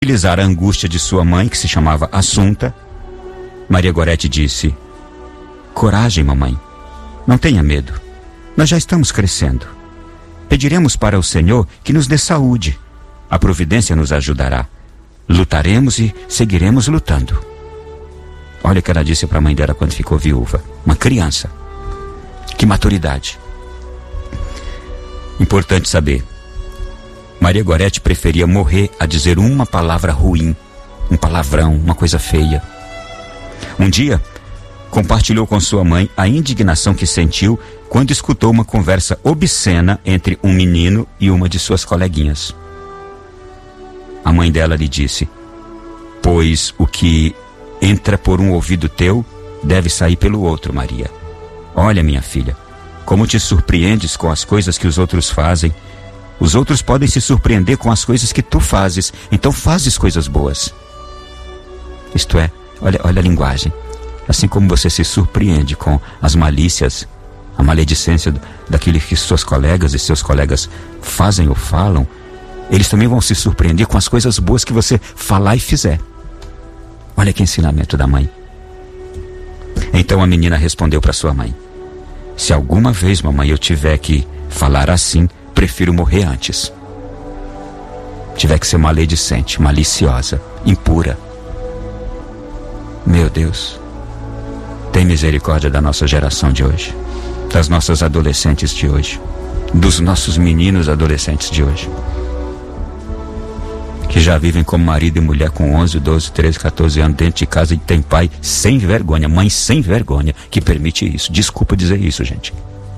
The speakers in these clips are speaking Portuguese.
tranquilizar a angústia de sua mãe, que se chamava Assunta, Maria Gorete disse: coragem, mamãe, não tenha medo, nós já estamos crescendo. Pediremos para o Senhor que nos dê saúde, a providência nos ajudará. Lutaremos e seguiremos lutando. Olha o que ela disse para a mãe dela quando ficou viúva. Uma criança. Que maturidade. Importante saber, Maria Gorete preferia morrer a dizer uma palavra ruim, um palavrão, uma coisa feia. Um dia, compartilhou com sua mãe a indignação que sentiu quando escutou uma conversa obscena entre um menino e uma de suas coleguinhas. A mãe dela lhe disse: pois o que entra por um ouvido teu deve sair pelo outro, Maria. Olha, minha filha, como te surpreendes com as coisas que os outros fazem. Os outros podem se surpreender com as coisas que tu fazes, então fazes coisas boas. Isto é, olha a linguagem. Assim como você se surpreende com as malícias, a maledicência daquilo que suas colegas e seus colegas fazem ou falam, eles também vão se surpreender com as coisas boas que você falar e fizer. Olha que ensinamento da mãe. Então a menina respondeu para sua mãe: se alguma vez, mamãe, eu tiver que falar assim, prefiro morrer antes. Tiver que ser maledicente, maliciosa, impura. Meu Deus, tem misericórdia da nossa geração de hoje, das nossas adolescentes de hoje, dos nossos meninos adolescentes de hoje, que já vivem como marido e mulher com 11, 12, 13, 14 anos dentro de casa e tem pai sem vergonha, mãe sem vergonha, que permite isso. Desculpa dizer isso, gente.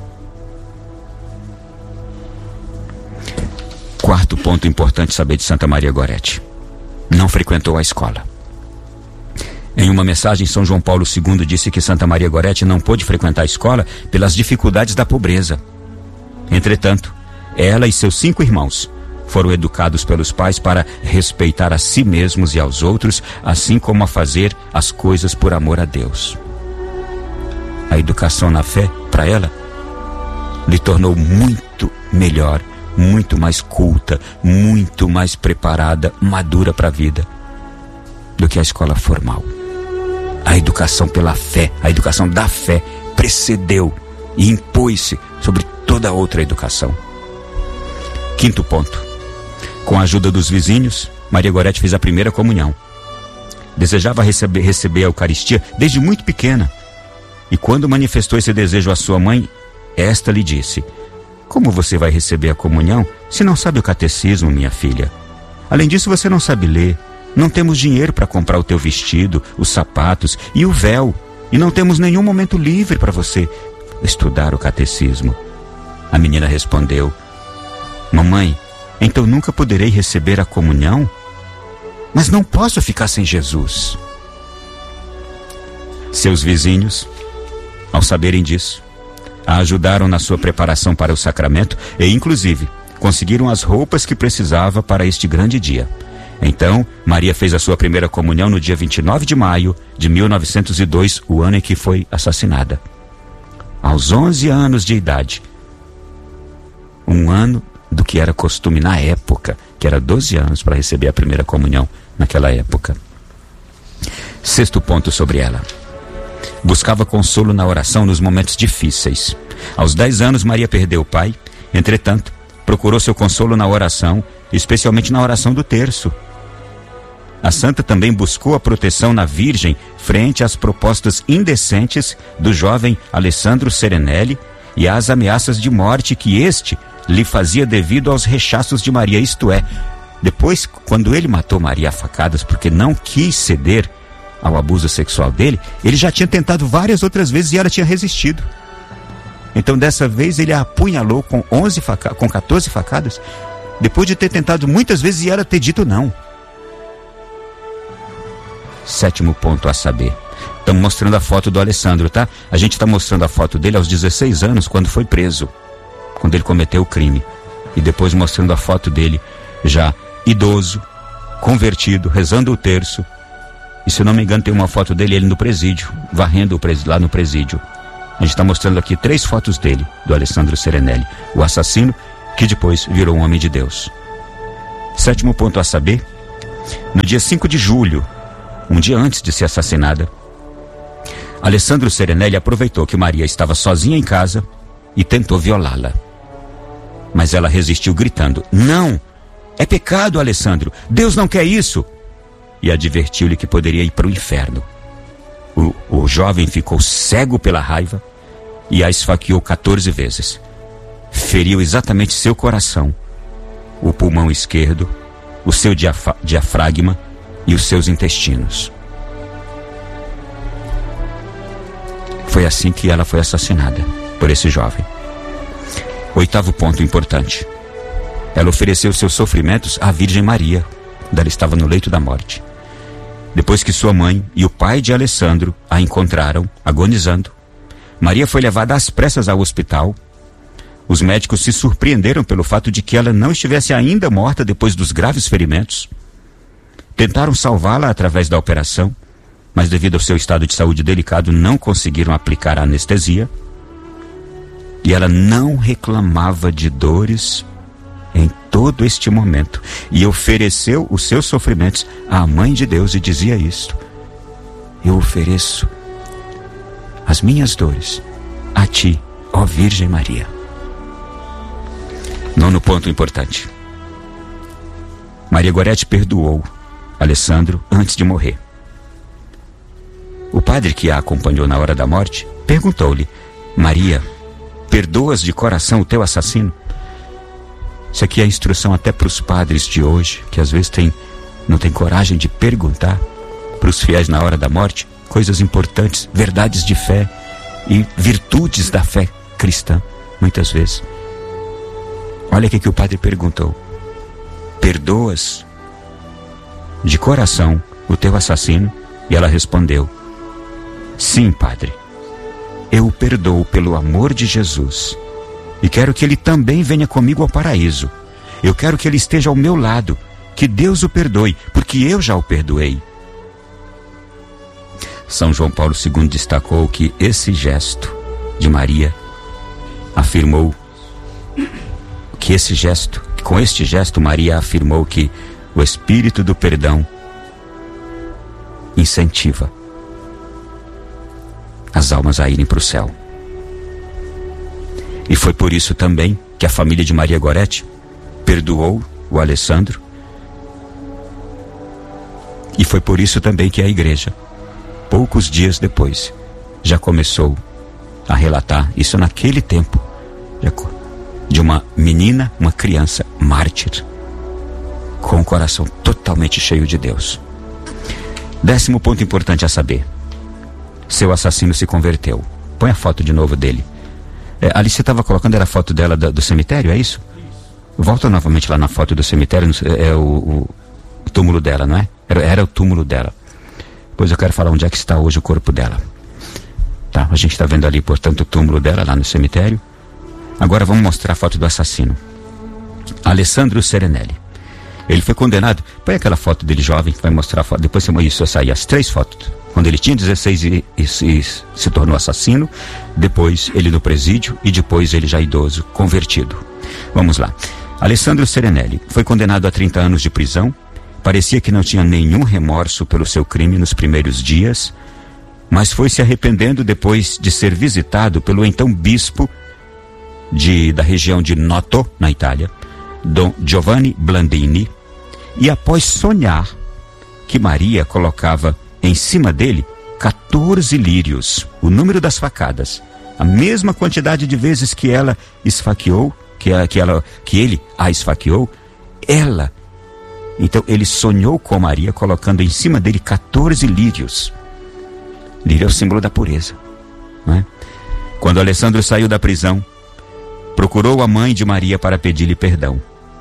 Quarto ponto importante saber de Santa Maria Gorete: não frequentou a escola. Em uma mensagem, São João Paulo II disse que Santa Maria Gorete não pôde frequentar a escola pelas dificuldades da pobreza. Entretanto, ela e seus 5 irmãos foram educados pelos pais para respeitar a si mesmos e aos outros, assim como a fazer as coisas por amor a Deus. A educação na fé, para ela, lhe tornou muito melhor, muito mais culta, muito mais preparada, madura para a vida, do que a escola formal. A educação pela fé, a educação da fé, precedeu e impôs-se sobre toda outra educação. Quinto ponto: com a ajuda dos vizinhos, Maria Gorete fez a primeira comunhão. Desejava receber a Eucaristia desde muito pequena. E quando manifestou esse desejo à sua mãe, esta lhe disse: como você vai receber a comunhão se não sabe o catecismo, minha filha? Além disso, você não sabe ler. Não temos dinheiro para comprar o teu vestido, os sapatos e o véu. E não temos nenhum momento livre para você estudar o catecismo. A menina respondeu: mamãe, então nunca poderei receber a comunhão? Mas não posso ficar sem Jesus. Seus vizinhos, ao saberem disso, a ajudaram na sua preparação para o sacramento e, inclusive, conseguiram as roupas que precisava para este grande dia. Então, Maria fez a sua primeira comunhão no dia 29 de maio de 1902, o ano em que foi assassinada. Aos 11 anos de idade. Um ano do que era costume na época, que era 12 anos para receber a primeira comunhão naquela época. Sexto ponto sobre ela: buscava consolo na oração nos momentos difíceis. Aos 10 anos, Maria perdeu o pai. Entretanto, procurou seu consolo na oração, especialmente na oração do terço. A santa também buscou a proteção na Virgem frente às propostas indecentes do jovem Alessandro Serenelli e às ameaças de morte que este lhe fazia devido aos rechaços de Maria, isto é, depois, quando ele matou Maria a facadas porque não quis ceder ao abuso sexual dele, ele já tinha tentado várias outras vezes e ela tinha resistido. Então dessa vez ele a apunhalou com 14 facadas, depois de ter tentado muitas vezes e ela ter dito não. Sétimo ponto a saber: estamos mostrando a foto do Alessandro, tá? A gente está mostrando a foto dele aos 16 anos, quando foi preso, quando ele cometeu o crime, e depois mostrando a foto dele já idoso, convertido, rezando o terço. E se eu não me engano tem uma foto dele, ele no presídio, varrendo lá no presídio. A gente está mostrando aqui 3 fotos dele, do Alessandro Serenelli, o assassino que depois virou um homem de Deus. Sétimo ponto a saber: No dia 5 de julho, um dia antes de ser assassinada, Alessandro Serenelli aproveitou que Maria estava sozinha em casa e tentou violá-la. Mas ela resistiu gritando: "Não! É pecado, Alessandro! Deus não quer isso!" E advertiu-lhe que poderia ir para o inferno. O jovem ficou cego pela raiva e a esfaqueou 14 vezes. Feriu exatamente seu coração, o pulmão esquerdo, o seu diafragma e os seus intestinos. Foi assim que ela foi assassinada por esse jovem. 8º ponto importante. Ela ofereceu seus sofrimentos à Virgem Maria, quando ela estava no leito da morte. Depois que sua mãe e o pai de Alessandro a encontraram, agonizando, Maria foi levada às pressas ao hospital. Os médicos se surpreenderam pelo fato de que ela não estivesse ainda morta depois dos graves ferimentos. Tentaram salvá-la através da operação, mas devido ao seu estado de saúde delicado, não conseguiram aplicar a anestesia. E ela não reclamava de dores em todo este momento, e ofereceu os seus sofrimentos à Mãe de Deus e dizia isto: "Eu ofereço as minhas dores a ti, ó Virgem Maria." 9º ponto importante. Maria Goretti perdoou Alessandro antes de morrer. O padre que a acompanhou na hora da morte perguntou-lhe: "Maria, perdoas de coração o teu assassino?" Isso aqui é a instrução até para os padres de hoje, que às vezes não tem coragem de perguntar para os fiéis na hora da morte coisas importantes, verdades de fé e virtudes da fé cristã, muitas vezes. Olha o que o padre perguntou: "Perdoas de coração o teu assassino?" E ela respondeu: "Sim, padre, eu o perdoo pelo amor de Jesus. E quero que ele também venha comigo ao paraíso. Eu quero que ele esteja ao meu lado. Que Deus o perdoe, porque eu já o perdoei." São João Paulo II destacou que esse gesto de Maria afirmou que com este gesto Maria afirmou que o Espírito do perdão incentiva as almas a irem para o céu. E foi por isso também que a família de Maria Goretti perdoou o Alessandro. E foi por isso também que a igreja, poucos dias depois, já começou a relatar isso naquele tempo, de uma menina, uma criança mártir, com o coração totalmente cheio de Deus. 10º ponto importante a saber: seu assassino se converteu. Põe a foto de novo dele. Ali você estava colocando, era a foto dela do cemitério, é isso? Volta novamente lá na foto do cemitério, é o túmulo dela, não é? Era o túmulo dela. Depois eu quero falar onde é que está hoje o corpo dela. Tá, a gente está vendo ali, portanto, o túmulo dela lá no cemitério. Agora vamos mostrar a foto do assassino. Alessandro Serenelli. Ele foi condenado. Põe aquela foto dele jovem, vai mostrar a foto. Depois isso sair as 3 fotos. Quando ele tinha 16 e se tornou assassino, depois ele no presídio e depois ele já idoso, convertido. Vamos lá. Alessandro Serenelli foi condenado a 30 anos de prisão. Parecia que não tinha nenhum remorso pelo seu crime nos primeiros dias, mas foi se arrependendo depois de ser visitado pelo então bispo da região de Noto, na Itália, Dom Giovanni Blandini, e após sonhar que Maria colocava em cima dele 14 lírios, o número das facadas, a mesma quantidade de vezes que ela esfaqueou, que ele a esfaqueou, então ele sonhou com Maria colocando em cima dele 14 lírios. Lírio é o símbolo da pureza, não é? Quando Alessandro saiu da prisão, procurou a mãe de Maria para pedir-lhe perdão.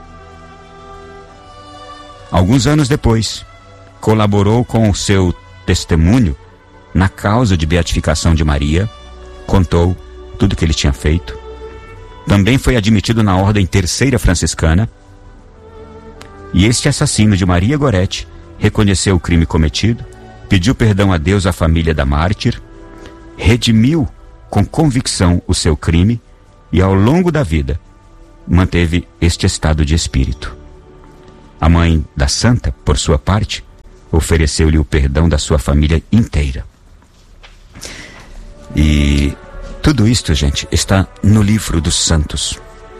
Alguns anos depois, colaborou com o seu testemunho na causa de beatificação de Maria, contou tudo o que ele tinha feito. Também foi admitido na Ordem Terceira Franciscana. E este assassino de Maria Goretti reconheceu o crime cometido, pediu perdão a Deus à família da mártir, redimiu com convicção o seu crime e ao longo da vida manteve este estado de espírito. A mãe da santa, por sua parte, ofereceu-lhe o perdão da sua família inteira. E tudo isto, gente, está no livro dos santos,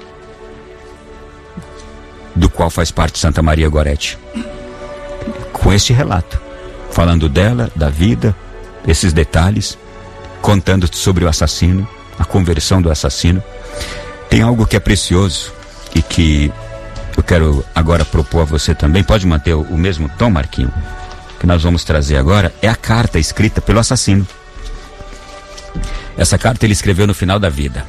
do qual faz parte Santa Maria Gorete, com este relato, falando dela, da vida, esses detalhes, contando sobre o assassino, a conversão do assassino. Tem algo que é precioso e que eu quero agora propor a você também. Pode manter o mesmo tom, Marquinho, que nós vamos trazer agora. É a carta escrita pelo assassino. Essa carta ele escreveu no final da vida.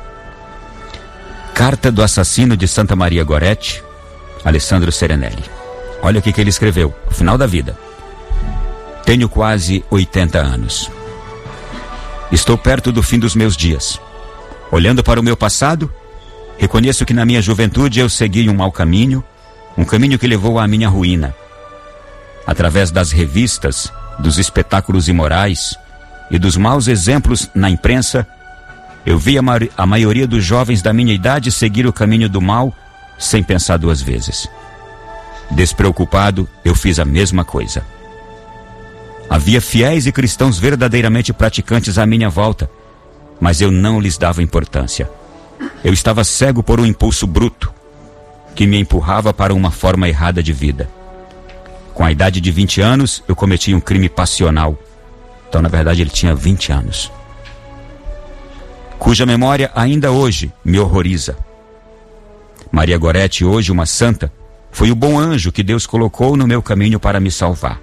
Carta do assassino de Santa Maria Gorete, Alessandro Serenelli. Olha o que ele escreveu, no final da vida. Tenho quase 80 anos. Estou perto do fim dos meus dias. Olhando para o meu passado, reconheço que na minha juventude eu segui um mau caminho, um caminho que levou à minha ruína. Através das revistas, dos espetáculos imorais e dos maus exemplos na imprensa, eu vi a maioria dos jovens da minha idade seguir o caminho do mal sem pensar duas vezes. Despreocupado, eu fiz a mesma coisa. Havia fiéis e cristãos verdadeiramente praticantes à minha volta, mas eu não lhes dava importância. Eu estava cego por um impulso bruto, que me empurrava para uma forma errada de vida. Com a idade de 20 anos, eu cometi um crime passional. Então, na verdade, ele tinha 20 anos. Cuja memória ainda hoje me horroriza. Maria Gorete, hoje uma santa, foi o bom anjo que Deus colocou no meu caminho para me salvar.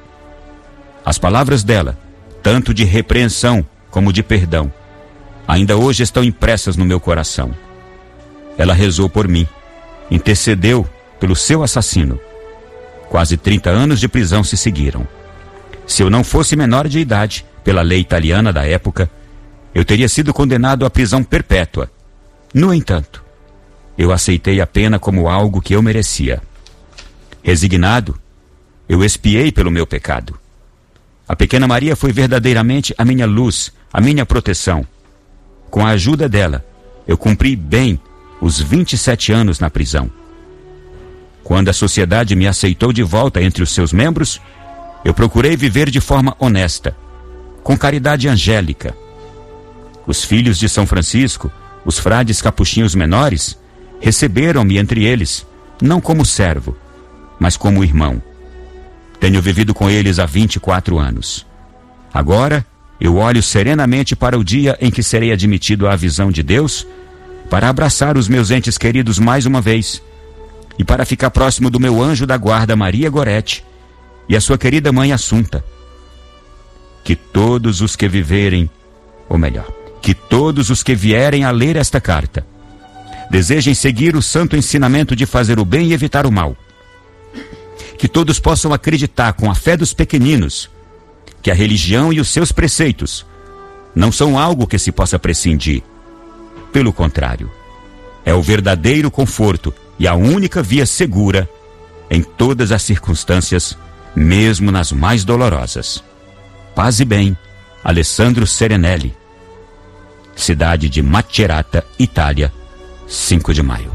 As palavras dela, tanto de repreensão como de perdão, ainda hoje estão impressas no meu coração. Ela rezou por mim, intercedeu pelo seu assassino. Quase 30 anos de prisão se seguiram. Se eu não fosse menor de idade, pela lei italiana da época, eu teria sido condenado à prisão perpétua. No entanto, eu aceitei a pena como algo que eu merecia. Resignado, eu expiei pelo meu pecado. A pequena Maria foi verdadeiramente a minha luz, a minha proteção. Com a ajuda dela, eu cumpri bem os 27 anos na prisão. Quando a sociedade me aceitou de volta entre os seus membros, eu procurei viver de forma honesta, com caridade angélica. Os filhos de São Francisco, os frades capuchinhos menores, receberam-me entre eles, não como servo, mas como irmão. Tenho vivido com eles há 24 anos. Agora, eu olho serenamente para o dia em que serei admitido à visão de Deus, para abraçar os meus entes queridos mais uma vez, e para ficar próximo do meu anjo da guarda Maria Gorete e a sua querida mãe Assunta. Que todos os que viverem, ou melhor, que todos os que vierem a ler esta carta, desejem seguir o santo ensinamento de fazer o bem e evitar o mal. Que todos possam acreditar com a fé dos pequeninos que a religião e os seus preceitos não são algo que se possa prescindir. Pelo contrário, é o verdadeiro conforto e a única via segura em todas as circunstâncias, mesmo nas mais dolorosas. Paz e bem, Alessandro Serenelli. Cidade de Macerata, Itália, 5 de maio.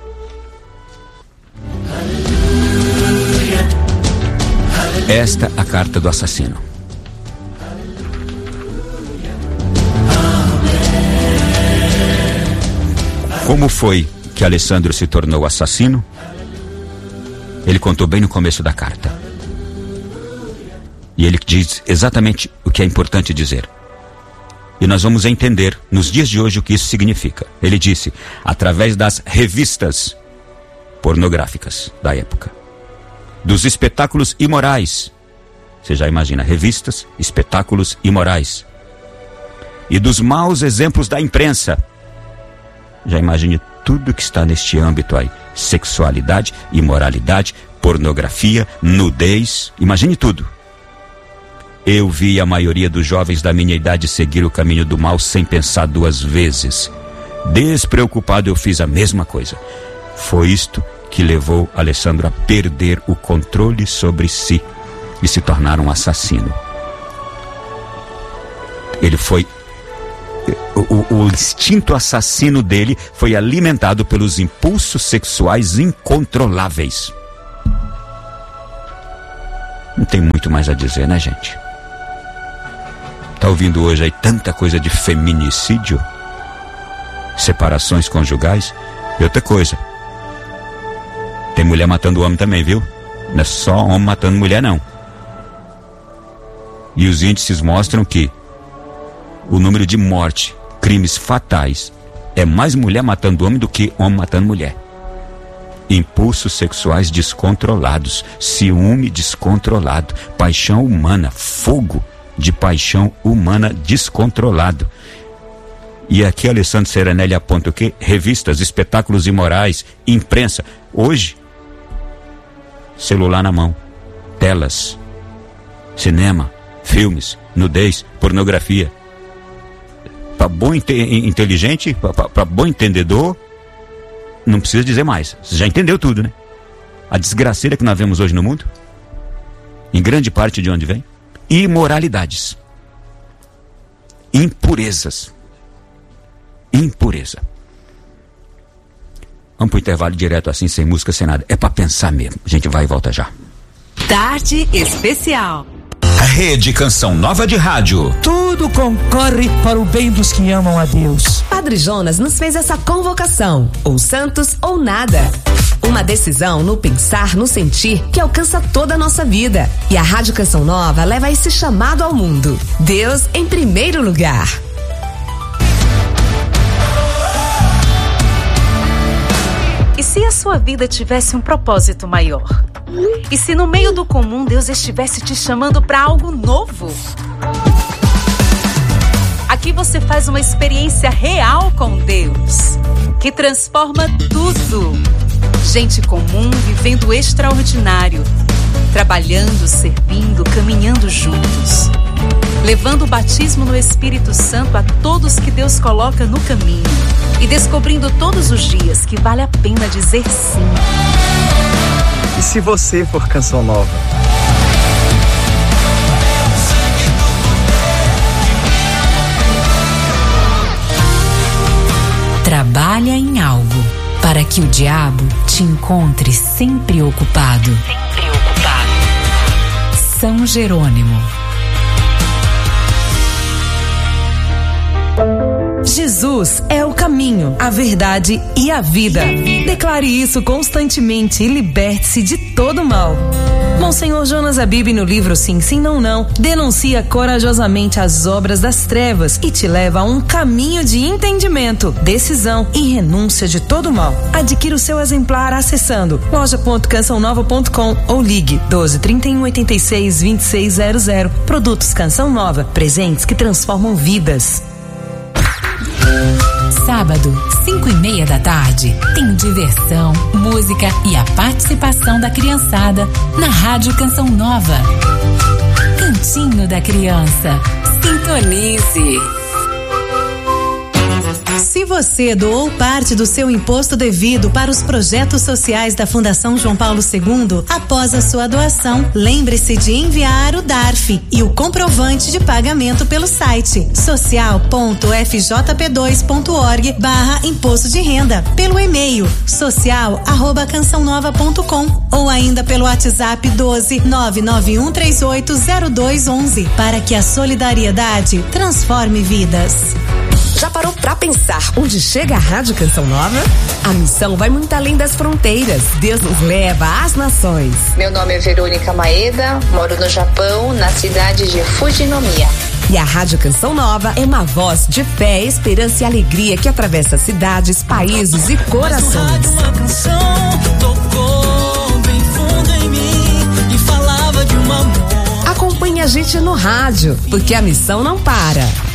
Esta a carta do assassino. Como foi que Alessandro se tornou assassino? Ele contou bem no começo da carta. E ele diz exatamente o que é importante dizer. E nós vamos entender nos dias de hoje o que isso significa. Ele disse, através das revistas pornográficas da época, dos espetáculos imorais. Você já imagina, revistas, espetáculos imorais. E dos maus exemplos da imprensa. Já imagine tudo que está neste âmbito aí. Sexualidade, imoralidade, pornografia, nudez. Imagine tudo. Eu vi a maioria dos jovens da minha idade seguir o caminho do mal sem pensar duas vezes. Despreocupado, eu fiz a mesma coisa. Foi isto que levou Alessandro a perder o controle sobre si e se tornar um assassino. Ele foi... O instinto assassino dele foi alimentado pelos impulsos sexuais incontroláveis. Não tem muito mais a dizer, né, gente? Tá ouvindo hoje aí tanta coisa de feminicídio, separações conjugais e outra coisa. Tem mulher matando homem também, viu? Não é só homem matando mulher, não. E os índices mostram que o número de morte, crimes fatais, é mais mulher matando homem do que homem matando mulher. Impulsos sexuais descontrolados, ciúme descontrolado, paixão humana, fogo de paixão humana descontrolado. E aqui Alessandro Serenelli aponta o quê? Revistas, espetáculos imorais, imprensa. Hoje, celular na mão, telas, cinema, filmes, nudez, pornografia. Para bom inteligente, para bom entendedor, não precisa dizer mais. Você já entendeu tudo, né? A desgraceira que nós vemos hoje no mundo, em grande parte de onde vem? Imoralidades, impurezas, impureza. Vamos pro intervalo direto assim, sem música, sem nada. É para pensar mesmo. A gente vai e volta já. Tarde Especial. Rede Canção Nova de Rádio. Tudo concorre para o bem dos que amam a Deus. Padre Jonas nos fez essa convocação, ou santos ou nada. Uma decisão no pensar, no sentir, que alcança toda a nossa vida. E a Rádio Canção Nova leva esse chamado ao mundo. Deus em primeiro lugar. E se a sua vida tivesse um propósito maior? E se no meio do comum Deus estivesse te chamando para algo novo? Aqui você faz uma experiência real com Deus, que transforma tudo. Gente comum vivendo o extraordinário, trabalhando, servindo, caminhando juntos, levando o batismo no Espírito Santo a todos que Deus coloca no caminho e descobrindo todos os dias que vale a pena dizer sim. E se você for Canção Nova? Trabalha em algo para que o diabo te encontre sempre ocupado. Sempre ocupado. São Jerônimo. Jesus é o caminho, a verdade e a vida. Declare isso constantemente e liberte-se de todo mal. Monsenhor Jonas Abib, no livro Sim, Sim, Não, Não, denuncia corajosamente as obras das trevas e te leva a um caminho de entendimento, decisão e renúncia de todo mal. Adquira o seu exemplar acessando loja.cançãonova.com ou ligue 12 31 86 2600. Produtos Canção Nova, presentes que transformam vidas. Sábado, 5:30 da tarde, tem diversão, música e a participação da criançada na Rádio Canção Nova. Cantinho da Criança. Sintonize. Se você doou parte do seu imposto devido para os projetos sociais da Fundação João Paulo II, após a sua doação, lembre-se de enviar o DARF e o comprovante de pagamento pelo site social.fjp2.org/imposto de renda, pelo e-mail social@cançãonova.com ou ainda pelo WhatsApp 12 991380211 para que a solidariedade transforme vidas. Já parou pra pensar onde chega a Rádio Canção Nova? A missão vai muito além das fronteiras. Deus nos leva às nações. Meu nome é Verônica Maeda, moro no Japão, na cidade de Fujinomiya. E a Rádio Canção Nova é uma voz de fé, esperança e alegria que atravessa cidades, países e corações. Uma canção tocou bem fundo em mim e falava de um amor. Acompanhe a gente no rádio, porque a missão não para.